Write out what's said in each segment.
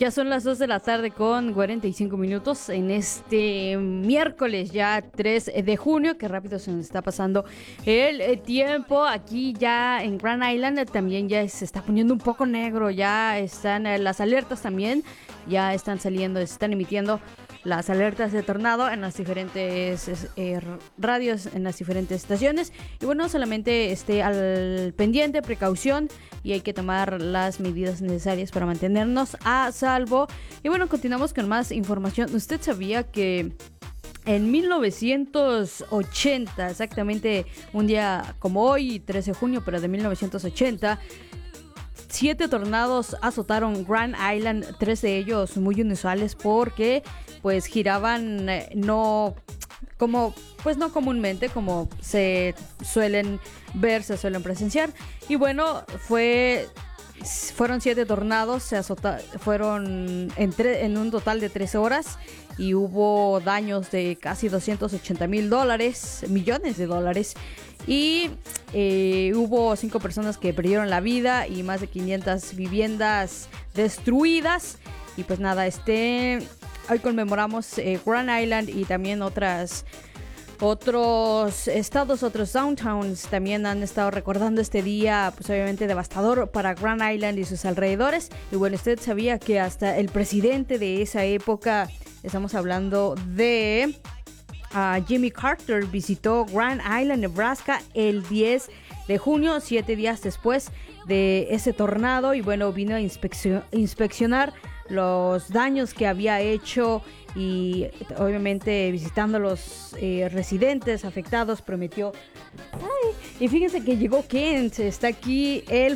Ya son las 2 de la tarde con 45 minutos en este miércoles ya 3 de junio, que rápido se nos está pasando el tiempo. Aquí ya en Grand Island también ya se está poniendo un poco negro, ya están las alertas también, ya están saliendo, se están emitiendo las alertas de tornado en las diferentes radios, en las diferentes estaciones. Y bueno, solamente esté al pendiente, precaución, y hay que tomar las medidas necesarias para mantenernos a salvo. Y bueno, continuamos con más información. ¿Usted sabía que en 1980, exactamente un día como hoy, 13 de junio, pero de 1980, 7 tornados azotaron Grand Island, 3 de ellos muy inusuales porque pues giraban no comúnmente como se suelen ver, se suelen presenciar. Y bueno, fueron 7 tornados, fueron en un total de 13 horas y hubo daños de casi $280 millones de dólares. Y hubo 5 personas que perdieron la vida y más de 500 viviendas destruidas. Y pues nada, hoy conmemoramos Grand Island y también otros estados, otros downtowns también han estado recordando este día, pues obviamente devastador para Grand Island y sus alrededores. Y bueno, usted sabía que hasta el presidente de esa época, estamos hablando de Jimmy Carter, visitó Grand Island, Nebraska el 10 de junio, 7 días después de ese tornado, y bueno, vino a inspeccionar los daños que había hecho y obviamente visitando los residentes afectados prometió. Y fíjense que llegó Kent, está aquí, él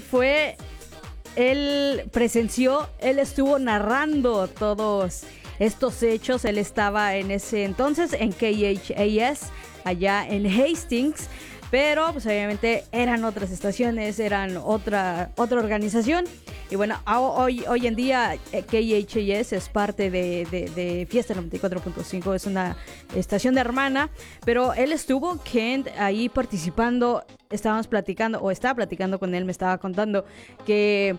presenció, él estuvo narrando todos estos hechos. Él estaba en ese entonces en KHAS allá en Hastings, pero pues obviamente eran otras estaciones, eran otra organización. Y bueno, hoy en día KHAS es parte de Fiesta 94.5, es una estación de hermana, pero él estuvo, Kent, ahí participando. Estaba platicando con él, me estaba contando que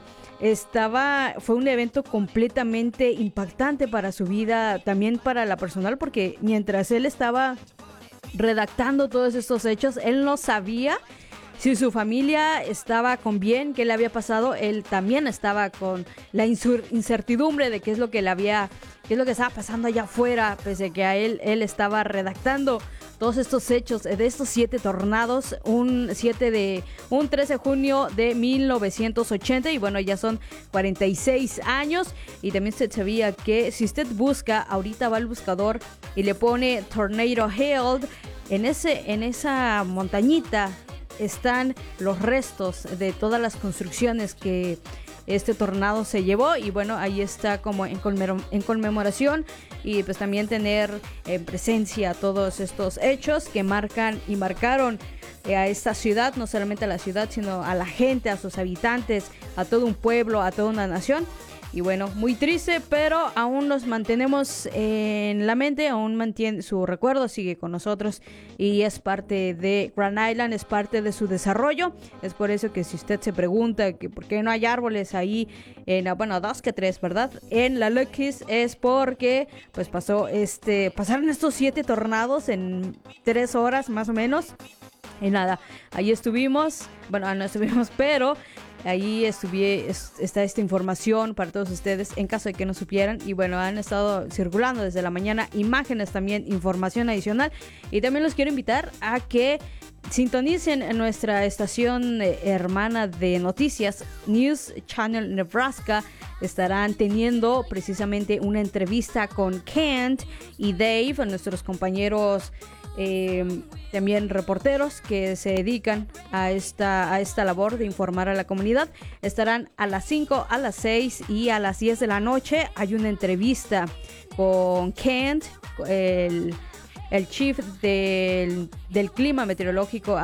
fue un evento completamente impactante para su vida, también para la personal, porque mientras él estaba redactando todos estos hechos, él no sabía si su familia estaba con bien, qué le había pasado. Él también estaba con la incertidumbre de qué es lo que estaba pasando allá afuera, pese a que a él estaba redactando todos estos hechos de estos 7 tornados, un 13 de junio de 1980, y bueno, ya son 46 años. Y también usted sabía que si usted busca, ahorita va al buscador y le pone Tornado Held, en esa montañita están los restos de todas las construcciones que este tornado se llevó. Y bueno, ahí está como en conmemoración, y pues también tener en presencia todos estos hechos que marcaron a esta ciudad, no solamente a la ciudad, sino a la gente, a sus habitantes, a todo un pueblo, a toda una nación. Y bueno, muy triste, pero aún nos mantenemos en la mente, su recuerdo sigue con nosotros y es parte de Grand Island, es parte de su desarrollo. Es por eso que si usted se pregunta que por qué no hay árboles ahí, dos que tres, ¿verdad? En la Lucky's, es porque pues pasaron estos 7 tornados en 3 horas más o menos. Y nada, ahí estuvimos, no estuvimos, pero ahí está esta información para todos ustedes en caso de que no supieran. Y bueno, han estado circulando desde la mañana imágenes, también información adicional. Y también los quiero invitar a que sintonicen en nuestra estación hermana de noticias, News Channel Nebraska. Estarán teniendo precisamente una entrevista con Kent y Dave, nuestros compañeros también reporteros que se dedican a esta labor de informar a la comunidad. Estarán a las 5, a las 6 y a las 10 de la noche. Hay una entrevista con Kent, el chief del clima meteorológico